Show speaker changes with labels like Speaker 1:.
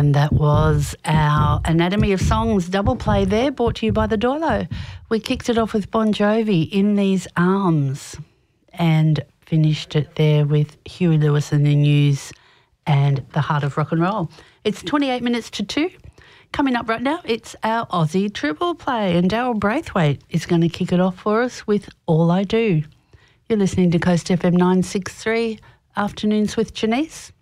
Speaker 1: And that was our Anatomy of Songs double play there, brought to you by the Doilo. We kicked it off with Bon Jovi, In These Arms, and finished it there with Huey Lewis and the News and The Heart of Rock and Roll. It's 28 minutes to 2. Coming up right now, it's our Aussie triple play, and Daryl Braithwaite is going to kick it off for us with All I Do. You're listening to Coast FM 963, Afternoons with Janice.